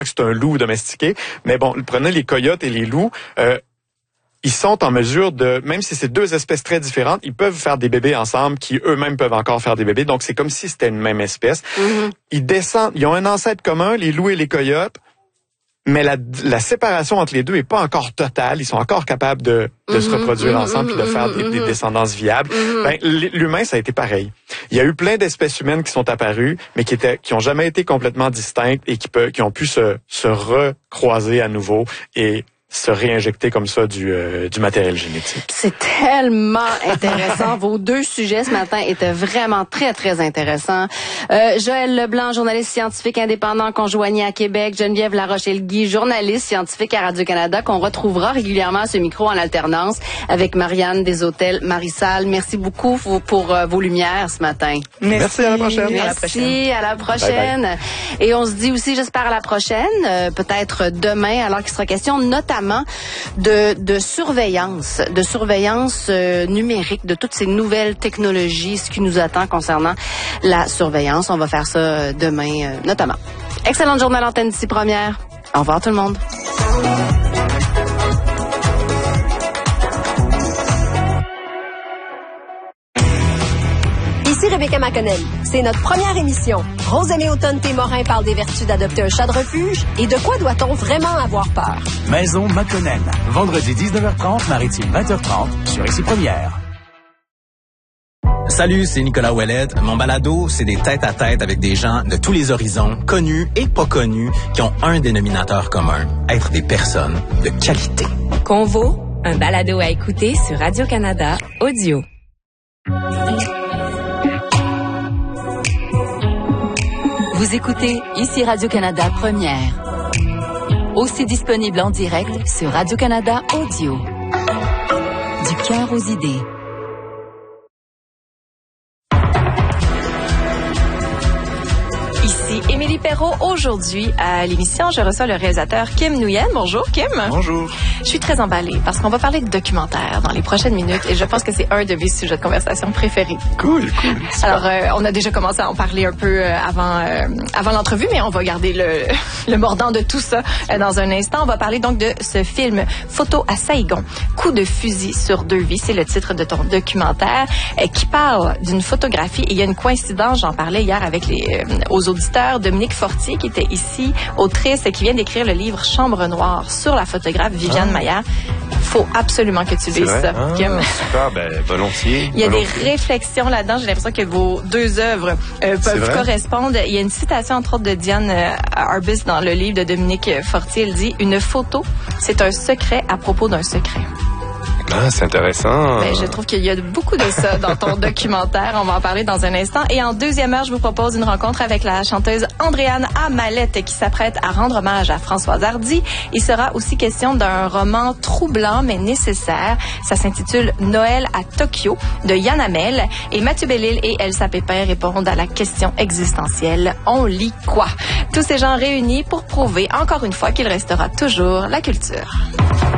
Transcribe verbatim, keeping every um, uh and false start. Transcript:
que c'est un loup domestiqué. Mais bon, prenez les coyotes et les loups. Euh, Ils sont en mesure de, même si c'est deux espèces très différentes, ils peuvent faire des bébés ensemble qui eux-mêmes peuvent encore faire des bébés. Donc, c'est comme si c'était une même espèce. Mm-hmm. Ils descendent, ils ont un ancêtre commun, les loups et les coyotes, mais la, la séparation entre les deux est pas encore totale. Ils sont encore capables de, de mm-hmm, se reproduire mm-hmm, ensemble et de faire mm-hmm, des, des descendances viables. Mm-hmm. Ben, l'humain, ça a été pareil. Il y a eu plein d'espèces humaines qui sont apparues, mais qui étaient, qui ont jamais été complètement distinctes et qui peuvent, qui ont pu se, se recroiser à nouveau et se réinjecter comme ça du, euh, du matériel génétique. C'est tellement intéressant. Vos deux sujets ce matin étaient vraiment très, très intéressants. Euh, Joël Leblanc, journaliste scientifique indépendant conjoigné à Québec. Geneviève Laroche-Elgui, journaliste scientifique à Radio-Canada, qu'on retrouvera régulièrement à ce micro en alternance avec Marianne Deshôtels Marissal. Merci beaucoup pour, pour euh, vos lumières ce matin. Merci. Merci, à la prochaine. Merci, à la prochaine. À la prochaine. Bye bye. Et on se dit aussi, j'espère, à la prochaine, euh, peut-être demain, alors qu'il sera question notamment de, de surveillance, de surveillance euh, numérique, de toutes ces nouvelles technologies, ce qui nous attend concernant la surveillance. On va faire ça demain, euh, notamment. Excellente journée à l'antenne d'ici première. Au revoir tout le monde. Ici Rebecca McConnell. C'est notre première émission. Rosemée Automne-Témorin parle des vertus d'adopter un chat de refuge et de quoi doit-on vraiment avoir peur. Maison McConnell. Vendredi dix-neuf heures trente, Maritime vingt heures trente, sur Ici Première. Salut, c'est Nicolas Ouellette. Mon balado, c'est des tête-à-tête avec des gens de tous les horizons, connus et pas connus, qui ont un dénominateur commun, être des personnes de qualité. Convo, un balado à écouter sur Radio-Canada Audio. Vous écoutez ici Radio-Canada Première. Aussi disponible en direct sur Radio-Canada Audio. Du cœur aux idées. Ici Émilie Perrault. Aujourd'hui, à l'émission, je reçois le réalisateur Kim Nguyen. Bonjour, Kim. Bonjour. Je suis très emballée parce qu'on va parler de documentaire dans les prochaines minutes et je pense que c'est un de mes sujets de conversation préférés. Cool, cool. Alors, euh, on a déjà commencé à en parler un peu euh, avant euh, avant l'entrevue, mais on va garder le, le mordant de tout ça euh, dans un instant. On va parler donc de ce film Photo à Saïgon, coup de fusil sur deux vies. C'est le titre de ton documentaire euh, qui parle d'une photographie. Et il y a une coïncidence, j'en parlais hier avec les euh, aux auditeurs, Dominique Fortier qui était ici, autrice, qui vient d'écrire le livre Chambre noire sur la photographe Viviane ah. Maillard. Faut absolument que tu lises ça, ah, Kim. Super, ben volontiers. Il y a volontiers. des réflexions là-dedans. J'ai l'impression que vos deux œuvres euh, peuvent correspondre. Il y a une citation entre autres de Diane euh, Arbus dans le livre de Dominique Fortier. Elle dit « Une photo, c'est un secret à propos d'un secret ». Ah, c'est intéressant. Ben, je trouve qu'il y a beaucoup de ça dans ton documentaire. On va en parler dans un instant. Et en deuxième heure, je vous propose une rencontre avec la chanteuse Andréane Amalette qui s'apprête à rendre hommage à Françoise Hardy. Il sera aussi question d'un roman troublant mais nécessaire. Ça s'intitule Noël à Tokyo de Yann Hamel. Et Mathieu Bellil et Elsa Pépin répondent à la question existentielle. On lit quoi? Tous ces gens réunis pour prouver encore une fois qu'il restera toujours la culture.